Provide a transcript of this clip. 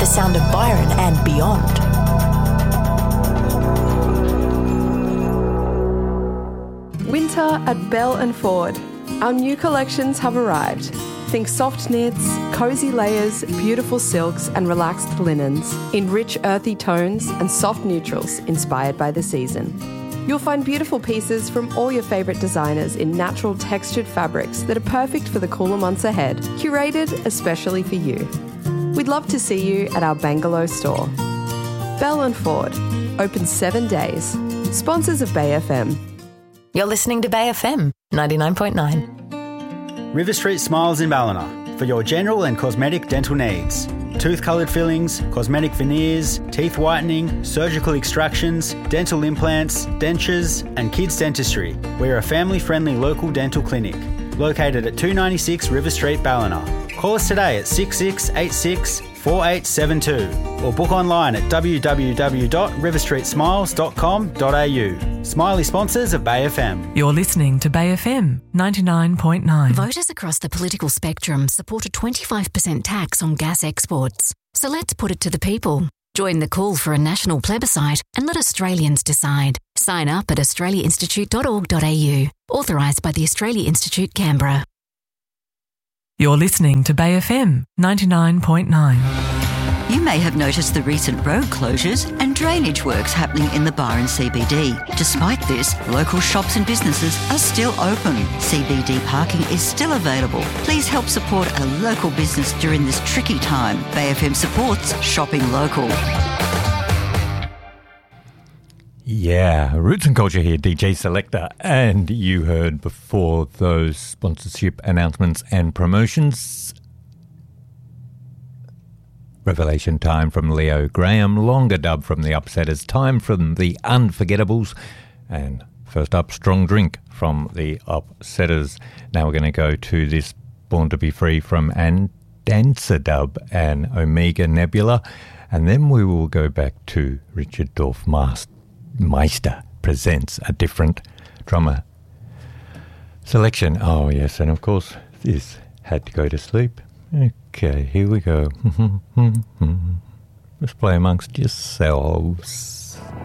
sound of Byron and beyond. Winter at Bell and Ford. Our new collections have arrived. Think soft knits, cosy layers, beautiful silks and relaxed linens in rich earthy tones and soft neutrals inspired by the season. You'll find beautiful pieces from all your favourite designers in natural textured fabrics that are perfect for the cooler months ahead, curated especially for you. We'd love to see you at our Bangalore store. Bell and Ford, open 7 days. Sponsors of Bay FM. You're listening to Bay FM 99.9. River Street Smiles in Ballina for your general and cosmetic dental needs. Tooth-coloured fillings, cosmetic veneers, teeth whitening, surgical extractions, dental implants, dentures and kids dentistry. We're a family-friendly local dental clinic located at 296 River Street, Ballina. Call us today at 6686 4872 or book online at www.riverstreetsmiles.com.au. Smiley sponsors of Bay FM. You're listening to Bay FM 99.9. Voters across the political spectrum support a 25% tax on gas exports. So let's put it to the people. Join the call for a national plebiscite and let Australians decide. Sign up at australiainstitute.org.au. Authorised by the Australia Institute, Canberra. You're listening to Bay FM 99.9. You may have noticed the recent road closures and drainage works happening in the Byron CBD. Despite this, local shops and businesses are still open. CBD parking is still available. Please help support a local business during this tricky time. Bay FM supports shopping local. Yeah, Roots and Culture here, DJ Selector, and you heard before those sponsorship announcements and promotions. Revelation Time from Leo Graham, Longer Dub from the Upsetters, Time from the Unforgettables, and first up, Strong Drink from the Upsetters. Now we're going to go to this Born to Be Free from Dancer Dub and Omega Nebula, and then we will go back to Richard Dorfmeister presents a different drummer selection. Oh yes, and of course this had to go to sleep. Okay, here we go. Just play amongst yourselves.